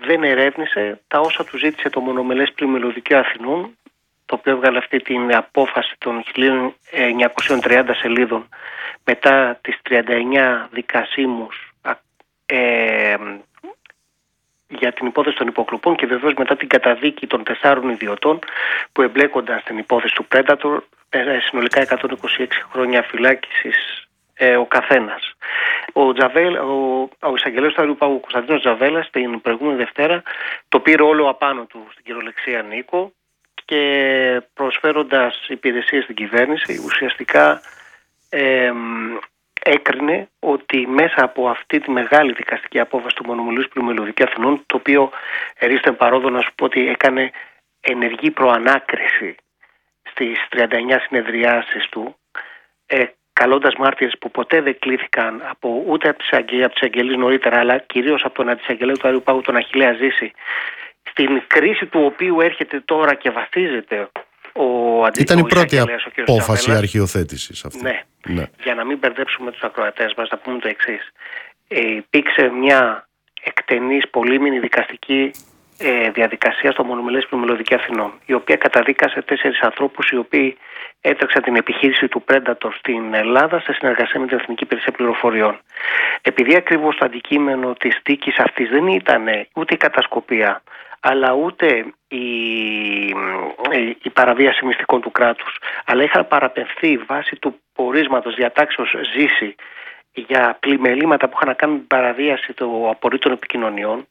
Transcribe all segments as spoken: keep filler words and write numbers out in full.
δεν ερεύνησε τα όσα του ζήτησε το Μονομελές Πλημμυλωδικείο Αθηνών, το οποίο έβγαλε αυτή την απόφαση των χίλια εννιακόσιων τριάντα σελίδων μετά τις τριάντα εννέα δικασίμους ε, για την υπόθεση των υποκλοπών και βεβαίως μετά την καταδίκη των τεσσάρων ιδιωτών που εμπλέκονταν στην υπόθεση του Predator, ε, συνολικά εκατόν είκοσι έξι χρόνια φυλάκισης ε, ο καθένας. Ο, Τζαβέλ, ο, ο εισαγγελέος του Αριού Πάγου, ο Κωνσταντίνος Τζαβέλας, την προηγούμενη Δευτέρα το πήρε όλο απάνω του στην κυριολεξία Νίκο και προσφέροντας υπηρεσίες στην κυβέρνηση ουσιαστικά ε, έκρινε ότι μέσα από αυτή τη μεγάλη δικαστική απόφαση του Μονομελούς Πλημμυλωδικείου Αθηνών, το οποίο ερίστον παρόδο να σου πω ότι έκανε ενεργή προανάκριση στις τριάντα εννέα συνεδριάσεις του, ε, καλώντας μάρτυρες που ποτέ δεν κλήθηκαν από, ούτε από τις αγγελίες νωρίτερα, αλλά κυρίως από τον αντισαγγελέα του Αριού Πάγου, τον Αχιλλέα Ζήση, στην κρίση του οποίου έρχεται τώρα και βασίζεται ο αντισαγγελέας. Ήταν η πρώτη απόφαση αρχιοθέτησης αυτή. Ναι. ναι, για να μην μπερδέψουμε τους ακροατές μας, να πούμε το εξής. Ε, υπήρξε μια εκτενής πολύμηνη δικαστική ε, διαδικασία στο Μονομελές Πλημμυλωδικείο Αθηνών, η οποία καταδίκασε τέσσερις ανθρώπους οι οποίοι έτρεξαν την επιχείρηση του Predator στην Ελλάδα σε συνεργασία με την Εθνική Υπηρεσία Πληροφοριών. Επειδή ακριβώς το αντικείμενο της δίκης αυτής δεν ήταν ούτε η κατασκοπία, αλλά ούτε η, η παραβίαση μυστικών του κράτους, αλλά είχαν παραπευθεί βάσει του πορίσματος διατάξεως Ζήση για πλημελήματα που είχαν να κάνουν την παραβίαση των απορρίτων επικοινωνιών,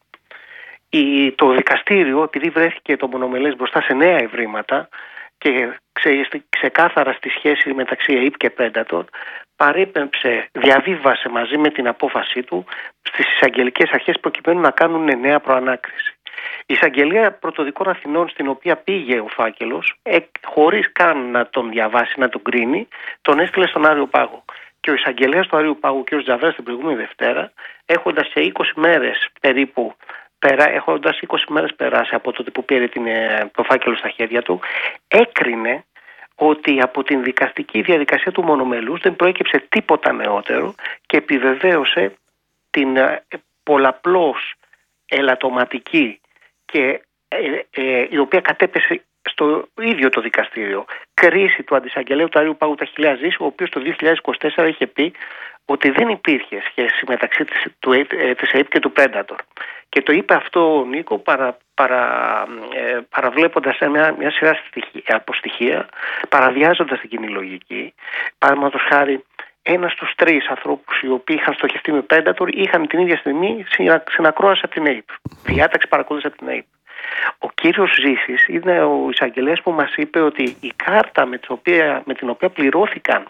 η, το δικαστήριο, επειδή βρέθηκε το Μονομελές μπροστά σε νέα ευρήματα και ξε, ξεκάθαρα στη σχέση μεταξύ ΕΙΠ και Predator, παρέπεμψε, διαβίβασε μαζί με την απόφασή του στις εισαγγελικές αρχές προκειμένου να κάνουν νέα προανάκριση. Η εισαγγελία πρωτοδικών Αθηνών, στην οποία πήγε ο φάκελος, ε, χωρίς καν να τον διαβάσει, να τον κρίνει, τον έστειλε στον Άριο Πάγο. Και ο εισαγγελέας του Αριού Πάγου, κ. Τζαβέλας, την προηγούμενη Δευτέρα, έχοντας σε είκοσι μέρες περίπου, πέρα, έχοντας είκοσι μέρες περάσει από τότε που πήρε την, το φάκελο στα χέρια του, έκρινε ότι από την δικαστική διαδικασία του Μονομελούς δεν προέκυψε τίποτα νεότερο και επιβεβαίωσε την ε, πολλαπλώς ελαττωματική και ε, ε, η οποία κατέπεσε στο ίδιο το δικαστήριο κρίση του αντισαγγελέου του Αριού Πάγου του Αχιλλέα Ζήση, ο οποίος το δύο χιλιάδες είκοσι τέσσερα είχε πει ότι δεν υπήρχε σχέση μεταξύ της, του, ε, της ΕΙΠ και του Predator. Και το είπε αυτό ο Νίκο παρα, παρα, ε, παραβλέποντας μια, μια σειρά από στοιχεία, παραβιάζοντας την κοινή λογική. Παραδείγματος χάρη, ένας στους τρεις ανθρώπους οι οποίοι είχαν στοχευτεί με Predator είχαν την ίδια στιγμή συνακρόαση από την ΕΙΠ. Διάταξη παρακολούθηση από την ΕΙΠ. Ο κύριος Ζήσης είναι ο εισαγγελέας που μας είπε ότι η κάρτα με την οποία, με την οποία πληρώθηκαν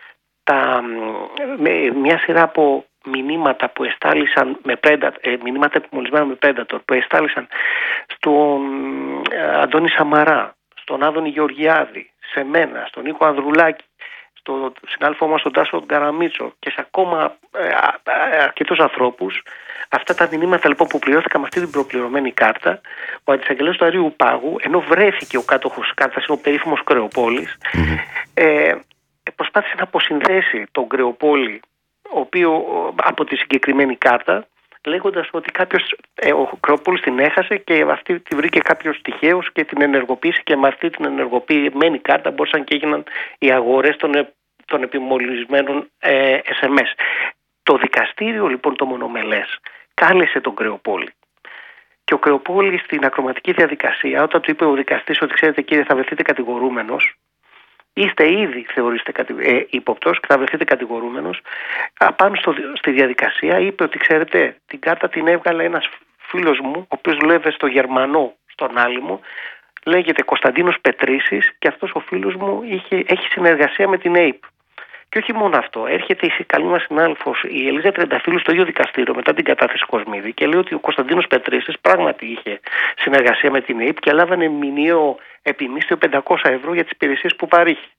τα, με μια σειρά από μηνύματα που εστάλησαν με Predator, ε, μηνύματα επιμολυσμένα με Predator που εστάλησαν στον ε, Αντώνη Σαμαρά, στον Άδωνη Γεωργιάδη, σε μένα, στον Νίκο Ανδρουλάκη, στον συνάδελφό μας τον Τάσο Γκαραμίτσο και σε ακόμα ε, ε, αρκετούς ανθρώπους, αυτά τα μηνύματα λοιπόν που πληρώθηκαν με αυτή την προπληρωμένη κάρτα, ο αντισαγγελέας του Αριού Πάγου, ενώ βρέθηκε ο κάτοχος κάρτας, είναι ο περίφημος Κρεοπόλης, mm-hmm. ε, προσπάθησε να αποσυνδέσει τον Κρεοπόλη ο οποίο, από τη συγκεκριμένη κάρτα, λέγοντας ότι κάποιος, ε, ο Κρεοπόλης την έχασε και αυτή τη βρήκε κάποιος τυχαίος και την ενεργοποίησε και με αυτή την ενεργοποιημένη κάρτα μπορούσαν και έγιναν οι αγορές των, των επιμολυσμένων ε, ες εμ ες. Το δικαστήριο λοιπόν το Μονομελές κάλεσε τον Κρεοπόλη. Και ο Κρεοπόλης στην ακροματική διαδικασία, όταν του είπε ο δικαστής ότι ξέρετε κύριε θα βρεθείτε κατηγορούμενος, είστε ήδη θεωρείστε ε, ύποπτος και θα βρεθείτε κατηγορούμενος, απάνω στο, στη διαδικασία είπε ότι ξέρετε την κάρτα την έβγαλε ένας φίλος μου, ο οποίος δουλεύει στο Γερμανό, στον Άλυμο, λέγεται Κωνσταντίνος Πετρίσης και αυτός ο φίλος μου είχε, έχει συνεργασία με την ΕΙΠ. Και όχι μόνο αυτό, έρχεται η καλή μας συνάδελφος η Ελίζα Τρενταφύλλου στο ίδιο δικαστήριο μετά την κατάθεση Κοσμίδη και λέει ότι ο Κωνσταντίνος Πετρίσης πράγματι είχε συνεργασία με την ΕΙΠ και λάβανε μηνιαίο επιμίσθιο πεντακόσια ευρώ για τις υπηρεσίες που παρήχε.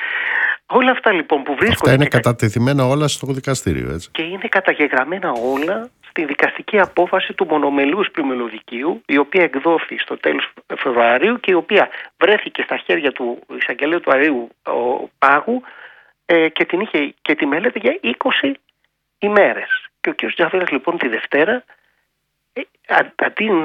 Όλα αυτά λοιπόν που βρίσκονται. Αυτά είναι κατατεθειμένα όλα στο δικαστήριο, έτσι. Και είναι καταγεγραμμένα όλα στη δικαστική απόφαση του Μονομελούς Πλημμυλωδικείου, η οποία εκδόθη στο τέλος Φεβρουαρίου και η οποία βρέθηκε στα χέρια του εισαγγελέου του Αριού Πάγου και την είχε και τη μελέτη για είκοσι ημέρες. Και ο κ. Τζαβέλας λοιπόν τη Δευτέρα, αντί